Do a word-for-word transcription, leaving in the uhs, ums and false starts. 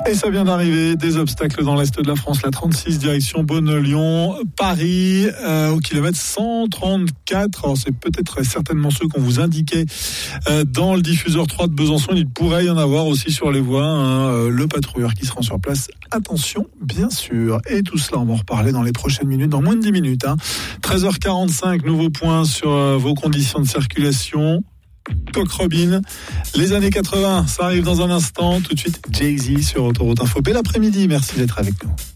Et ça vient d'arriver, des obstacles dans l'est de la France, la trente-six direction Beaune-Lyon, Paris, euh, au kilomètre cent trente-quatre. Alors c'est peut-être certainement ceux qu'on vous indiquait euh, dans le diffuseur trois de Besançon. Il pourrait y en avoir aussi sur les voies, hein, euh, le patrouilleur qui se rend sur place. Attention, bien sûr. Et tout cela, on va en reparler dans les prochaines minutes, dans moins de dix minutes. Hein. treize heures quarante-cinq, nouveau point sur euh, vos conditions de circulation. Coq Robin, les années quatre-vingts, ça arrive dans un instant. Tout de suite, Jay-Z sur Autoroute Info. Bel après-midi, merci d'être avec nous.